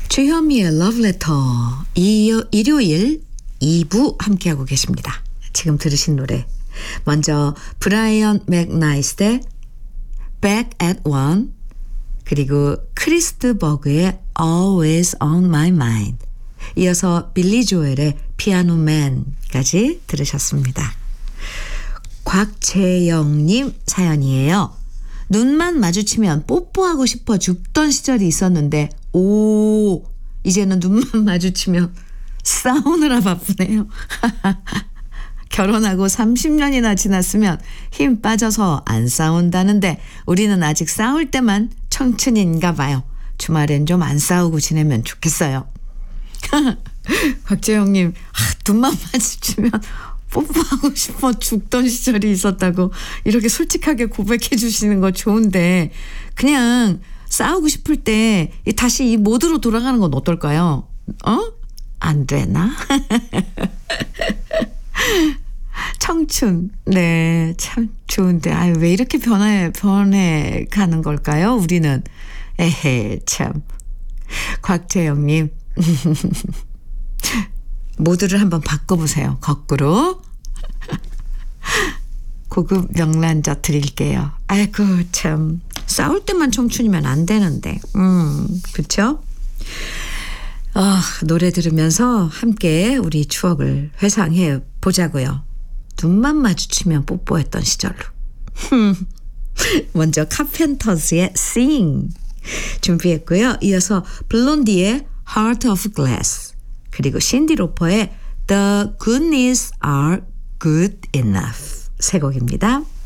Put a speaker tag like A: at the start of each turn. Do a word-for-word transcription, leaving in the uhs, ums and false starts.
A: 주현미의 러브레터 일요일 이 부 함께하고 계십니다. 지금 들으신 노래 먼저 브라이언 맥나이스의 Back at One, 그리고 크리스트 버그의 Always on my mind, 이어서 빌리 조엘의 피아노맨까지 들으셨습니다. 곽재영님 사연이에요. 눈만 마주치면 뽀뽀하고 싶어 죽던 시절이 있었는데 오, 이제는 눈만 마주치면 싸우느라 바쁘네요. 결혼하고 삼십 년이나 지났으면 힘 빠져서 안 싸운다는데 우리는 아직 싸울 때만 청춘인가 봐요. 주말엔 좀 안 싸우고 지내면 좋겠어요. 곽재영님, 아, 눈만 마주치면 뽀뽀하고 싶어 죽던 시절이 있었다고 이렇게 솔직하게 고백해 주시는 거 좋은데, 그냥 싸우고 싶을 때 다시 이 모드로 돌아가는 건 어떨까요? 어? 안 되나? 청춘. 네, 참 좋은데. 아유, 왜 이렇게 변해, 변해 가는 걸까요? 우리는. 에헤, 참. 곽재영님. 모드를 한번 바꿔보세요. 거꾸로. 고급 명란젓 드릴게요. 아이고, 참. 싸울 때만 청춘이면 안 되는데. 음, 그쵸? 아, 노래 들으면서 함께 우리 추억을 회상해 보자고요. 눈만 마주치면 뽀뽀했던 시절로. 먼저 카펜터스의 Sing 준비했고요. 이어서 블론디의 Heart of Glass, 그리고 신디 로퍼의 The Goodness Are Good Enough 세 곡입니다.